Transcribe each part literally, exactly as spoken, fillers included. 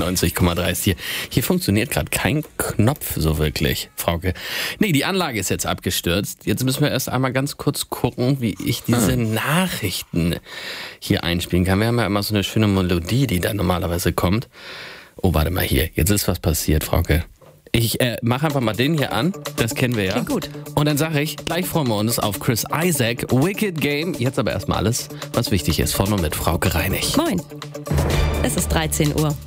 neunzig Komma drei ist hier. Hier funktioniert gerade kein Knopf so wirklich, Frauke. Nee, die Anlage ist jetzt abgestürzt. Jetzt müssen wir erst einmal ganz kurz gucken, wie ich diese hm. Nachrichten hier einspielen kann. Wir haben ja immer so eine schöne Melodie, die da normalerweise kommt. Oh, warte mal hier. Jetzt ist was passiert, Frauke. Ich äh, mache einfach mal den hier an. Das kennen wir ja. Klingt gut. Und dann sage ich, gleich freuen wir uns auf Chris Isaak, Wicked Game. Jetzt aber erstmal alles, was wichtig ist. Vorne mit Frauke Reinig. Moin. Es ist dreizehn Uhr.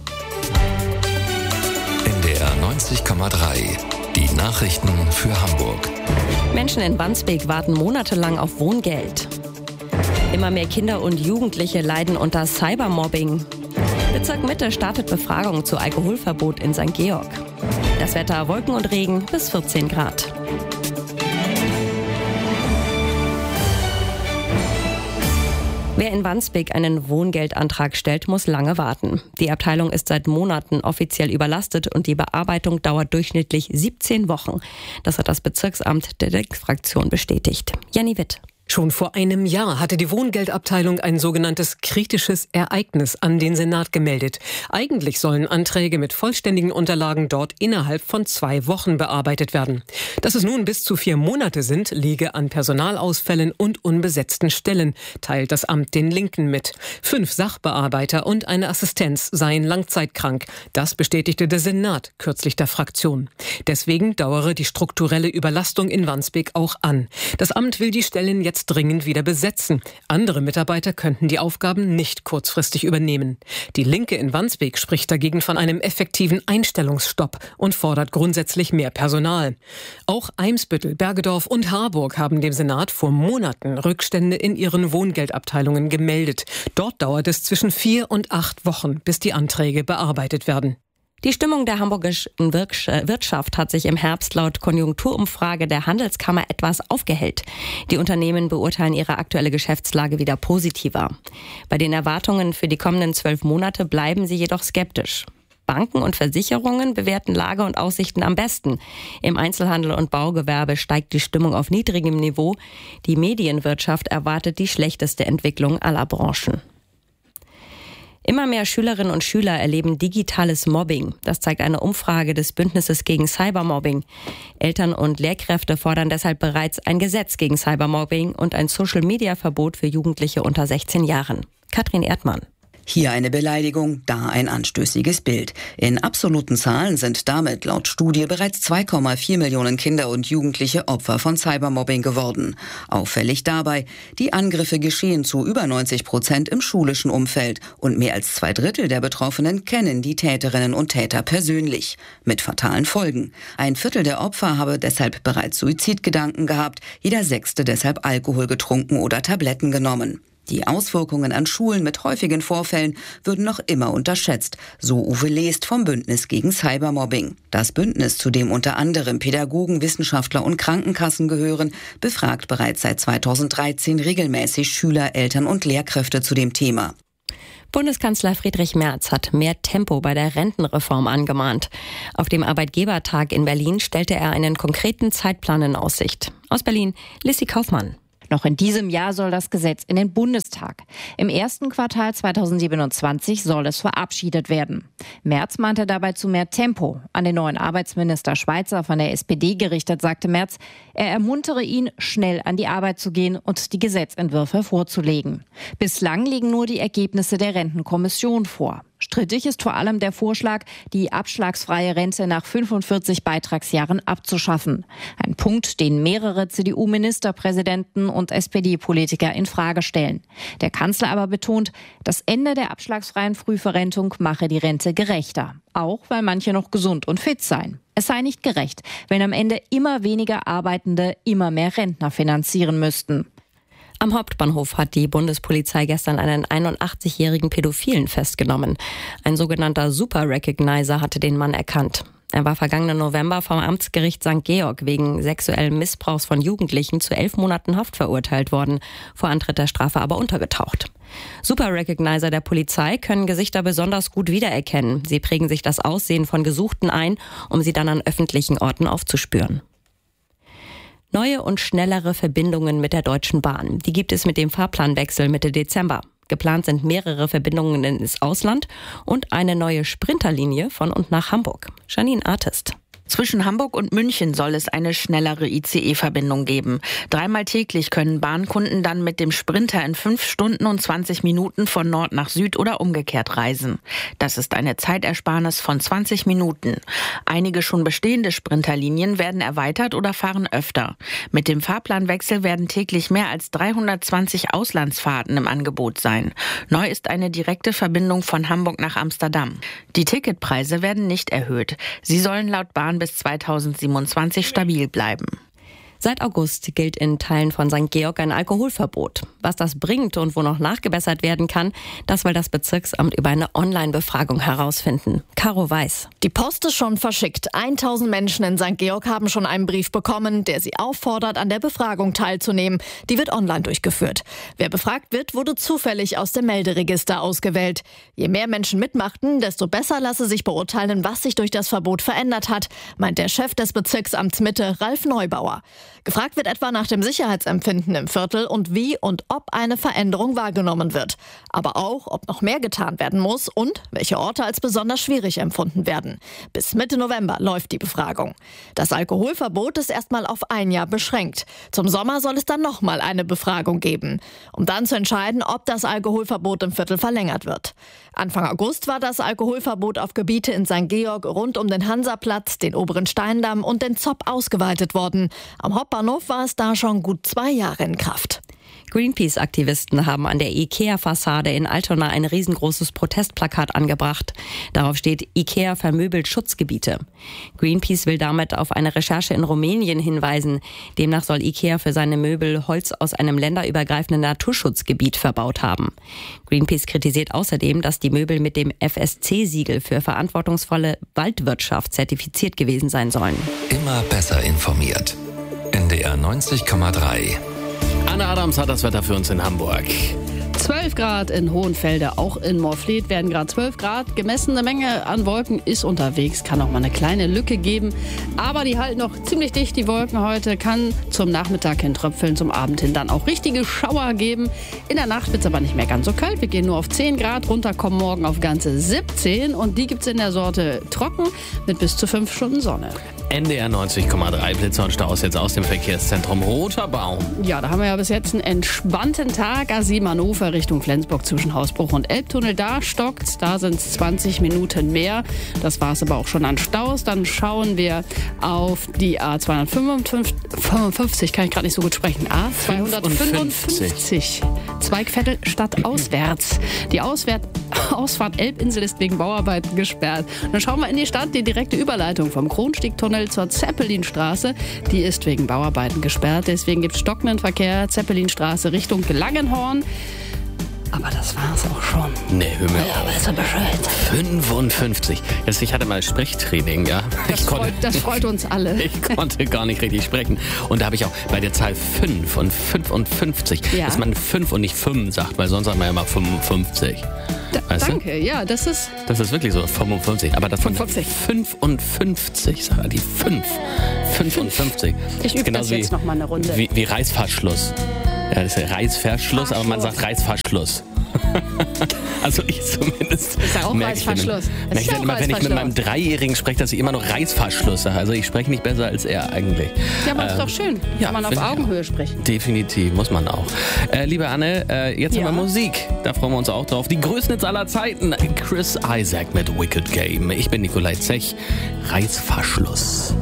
In der neunzig Komma drei. Die Nachrichten für Hamburg. Menschen in Wandsbek warten monatelang auf Wohngeld. Immer mehr Kinder und Jugendliche leiden unter Cybermobbing. Bezirk Mitte startet Befragung zu Alkoholverbot in Sankt Georg. Das Wetter: Wolken und Regen bis vierzehn Grad. Wer in Wandsbek einen Wohngeldantrag stellt, muss lange warten. Die Abteilung ist seit Monaten offiziell überlastet und die Bearbeitung dauert durchschnittlich siebzehn Wochen. Das hat das Bezirksamt der Linksfraktion bestätigt. Jenny Witt. Schon vor einem Jahr hatte die Wohngeldabteilung ein sogenanntes kritisches Ereignis an den Senat gemeldet. Eigentlich sollen Anträge mit vollständigen Unterlagen dort innerhalb von zwei Wochen bearbeitet werden. Dass es nun bis zu vier Monate sind, liege an Personalausfällen und unbesetzten Stellen, teilt das Amt den Linken mit. Fünf Sachbearbeiter und eine Assistenz seien langzeitkrank. Das bestätigte der Senat kürzlich der Fraktion. Deswegen dauere die strukturelle Überlastung in Wandsbek auch an. Das Amt will die Stellen jetzt dringend wieder besetzen. Andere Mitarbeiter könnten die Aufgaben nicht kurzfristig übernehmen. Die Linke in Wandsbek spricht dagegen von einem effektiven Einstellungsstopp und fordert grundsätzlich mehr Personal. Auch Eimsbüttel, Bergedorf und Harburg haben dem Senat vor Monaten Rückstände in ihren Wohngeldabteilungen gemeldet. Dort dauert es zwischen vier und acht Wochen, bis die Anträge bearbeitet werden. Die Stimmung der hamburgischen Wirtschaft hat sich im Herbst laut Konjunkturumfrage der Handelskammer etwas aufgehellt. Die Unternehmen beurteilen ihre aktuelle Geschäftslage wieder positiver. Bei den Erwartungen für die kommenden zwölf Monate bleiben sie jedoch skeptisch. Banken und Versicherungen bewerten Lage und Aussichten am besten. Im Einzelhandel und Baugewerbe steigt die Stimmung auf niedrigem Niveau. Die Medienwirtschaft erwartet die schlechteste Entwicklung aller Branchen. Immer mehr Schülerinnen und Schüler erleben digitales Mobbing. Das zeigt eine Umfrage des Bündnisses gegen Cybermobbing. Eltern und Lehrkräfte fordern deshalb bereits ein Gesetz gegen Cybermobbing und ein Social-Media-Verbot für Jugendliche unter sechzehn Jahren. Katrin Erdmann. Hier eine Beleidigung, da ein anstößiges Bild. In absoluten Zahlen sind damit laut Studie bereits zwei Komma vier Millionen Kinder und Jugendliche Opfer von Cybermobbing geworden. Auffällig dabei, die Angriffe geschehen zu über neunzig Prozent im schulischen Umfeld und mehr als zwei Drittel der Betroffenen kennen die Täterinnen und Täter persönlich. Mit fatalen Folgen. Ein Viertel der Opfer habe deshalb bereits Suizidgedanken gehabt, jeder Sechste deshalb Alkohol getrunken oder Tabletten genommen. Die Auswirkungen an Schulen mit häufigen Vorfällen würden noch immer unterschätzt, so Uwe Lest vom Bündnis gegen Cybermobbing. Das Bündnis, zu dem unter anderem Pädagogen, Wissenschaftler und Krankenkassen gehören, befragt bereits seit zweitausenddreizehn regelmäßig Schüler, Eltern und Lehrkräfte zu dem Thema. Bundeskanzler Friedrich Merz hat mehr Tempo bei der Rentenreform angemahnt. Auf dem Arbeitgebertag in Berlin stellte er einen konkreten Zeitplan in Aussicht. Aus Berlin, Lissy Kaufmann. Noch in diesem Jahr soll das Gesetz in den Bundestag. Im ersten Quartal zweitausendsiebenundzwanzig soll es verabschiedet werden. Merz mahnte dabei zu mehr Tempo. An den neuen Arbeitsminister Schweizer von der S P D gerichtet sagte Merz, er ermuntere ihn, schnell an die Arbeit zu gehen und die Gesetzentwürfe vorzulegen. Bislang liegen nur die Ergebnisse der Rentenkommission vor. Strittig ist vor allem der Vorschlag, die abschlagsfreie Rente nach fünfundvierzig Beitragsjahren abzuschaffen. Ein Punkt, den mehrere C D U-Ministerpräsidenten und S P D-Politiker in Frage stellen. Der Kanzler aber betont, das Ende der abschlagsfreien Frühverrentung mache die Rente gerechter. Auch weil manche noch gesund und fit seien. Es sei nicht gerecht, wenn am Ende immer weniger Arbeitende immer mehr Rentner finanzieren müssten. Am Hauptbahnhof hat die Bundespolizei gestern einen einundachtzigjährigen Pädophilen festgenommen. Ein sogenannter Super-Recognizer hatte den Mann erkannt. Er war vergangenen November vom Amtsgericht Sankt Georg wegen sexuellen Missbrauchs von Jugendlichen zu elf Monaten Haft verurteilt worden, vor Antritt der Strafe aber untergetaucht. Super-Recognizer der Polizei können Gesichter besonders gut wiedererkennen. Sie prägen sich das Aussehen von Gesuchten ein, um sie dann an öffentlichen Orten aufzuspüren. Neue und schnellere Verbindungen mit der Deutschen Bahn. Die gibt es mit dem Fahrplanwechsel Mitte Dezember. Geplant sind mehrere Verbindungen ins Ausland und eine neue Sprinterlinie von und nach Hamburg. Janine Artist. Zwischen Hamburg und München soll es eine schnellere I C E-Verbindung geben. Dreimal täglich können Bahnkunden dann mit dem Sprinter in fünf Stunden und zwanzig Minuten von Nord nach Süd oder umgekehrt reisen. Das ist eine Zeitersparnis von zwanzig Minuten. Einige schon bestehende Sprinterlinien werden erweitert oder fahren öfter. Mit dem Fahrplanwechsel werden täglich mehr als dreihundertzwanzig Auslandsfahrten im Angebot sein. Neu ist eine direkte Verbindung von Hamburg nach Amsterdam. Die Ticketpreise werden nicht erhöht. Sie sollen laut Bahn bis zweitausendsiebenundzwanzig stabil bleiben. Seit August gilt in Teilen von Sankt Georg ein Alkoholverbot. Was das bringt und wo noch nachgebessert werden kann, das will das Bezirksamt über eine Online-Befragung herausfinden. Caro Weiß. Die Post ist schon verschickt. tausend Menschen in Sankt Georg haben schon einen Brief bekommen, der sie auffordert, an der Befragung teilzunehmen. Die wird online durchgeführt. Wer befragt wird, wurde zufällig aus dem Melderegister ausgewählt. Je mehr Menschen mitmachten, desto besser lasse sich beurteilen, was sich durch das Verbot verändert hat, meint der Chef des Bezirksamts Mitte, Ralf Neubauer. Gefragt wird etwa nach dem Sicherheitsempfinden im Viertel und wie und ob eine Veränderung wahrgenommen wird. Aber auch, ob noch mehr getan werden muss und welche Orte als besonders schwierig empfunden werden. Bis Mitte November läuft die Befragung. Das Alkoholverbot ist erstmal auf ein Jahr beschränkt. Zum Sommer soll es dann nochmal eine Befragung geben, um dann zu entscheiden, ob das Alkoholverbot im Viertel verlängert wird. Anfang August war das Alkoholverbot auf Gebiete in Sankt Georg rund um den Hansaplatz, den oberen Steindamm und den Zopp ausgeweitet worden. Am Hauptbahnhof war es da schon gut zwei Jahre in Kraft. Greenpeace-Aktivisten haben an der IKEA-Fassade in Altona ein riesengroßes Protestplakat angebracht. Darauf steht: IKEA vermöbelt Schutzgebiete. Greenpeace will damit auf eine Recherche in Rumänien hinweisen. Demnach soll IKEA für seine Möbel Holz aus einem länderübergreifenden Naturschutzgebiet verbaut haben. Greenpeace kritisiert außerdem, dass die Möbel mit dem F S C-Siegel für verantwortungsvolle Waldwirtschaft zertifiziert gewesen sein sollen. Immer besser informiert. N D R neunzig Komma drei. Anne Adams hat das Wetter für uns in Hamburg. zwölf Grad in Hohenfelde, auch in Morfleet werden gerade zwölf Grad. Gemessene Menge an Wolken ist unterwegs, kann auch mal eine kleine Lücke geben. Aber die halten noch ziemlich dicht, die Wolken heute. Kann zum Nachmittag hin tröpfeln, zum Abend hin dann auch richtige Schauer geben. In der Nacht wird es aber nicht mehr ganz so kalt. Wir gehen nur auf zehn Grad, runter kommen morgen auf ganze siebzehn. Und die gibt es in der Sorte trocken mit bis zu fünf Stunden Sonne. N D R neunzig Komma drei, Blitzer und Staus jetzt aus dem Verkehrszentrum Roter Baum. Ja, da haben wir ja bis jetzt einen entspannten Tag. A sieben Hannover Richtung Flensburg zwischen Hausbruch und Elbtunnel. Da stockt's, da sind es zwanzig Minuten mehr. Das war es aber auch schon an Staus. Dann schauen wir auf die A zweihundertfünfundfünfzig, kann ich gerade nicht so gut sprechen. A zweihundertfünfundfünfzig, Zweigviertel stadtauswärts. Die Auswärt Ausfahrt Elbinsel ist wegen Bauarbeiten gesperrt. Und dann schauen wir in die Stadt. Die direkte Überleitung vom Kronstiegtunnel zur Zeppelinstraße, die ist wegen Bauarbeiten gesperrt. Deswegen gibt es stockenden Verkehr. Zeppelinstraße Richtung Langenhorn. Aber das war's auch schon. Nee, hör mir ja, auf. Weißt du Bescheid? fünfundfünfzig. Also ich hatte mal Sprechtraining, ja. Das, ich konnte, freut, das freut uns alle. Ich konnte gar nicht richtig sprechen. Und da habe ich auch bei der Zahl fünf und fünfundfünfzig, ja, dass man fünf und nicht fünf sagt, weil sonst sagt man ja immer fünfundfünfzig. Da, danke, du? Ja, das ist... Das ist wirklich so, fünfundfünfzig. Aber das fünfundfünfzig. fünfundfünfzig, sag mal, die fünf. fünfundfünfzig. Ich übe das jetzt noch mal eine Runde. Wie, wie Reißverschluss. Ja, das ist ja Reißverschluss, aber man sagt Reißverschluss. Also ich zumindest. Ist ja auch Reißverschluss. Ich werde immer, wenn ich mit meinem Dreijährigen spreche, dass ich immer noch Reißverschluss sage. Also ich spreche nicht besser als er eigentlich. Ja, aber ähm, ist doch schön. Ja, kann man auf Augenhöhe sprechen. Definitiv, muss man auch. Äh, liebe Anne, äh, jetzt ja. haben wir Musik. Da freuen wir uns auch drauf. Die größten Hits aller Zeiten. Chris Isaak mit Wicked Game. Ich bin Nikolai Zech. Reißverschluss.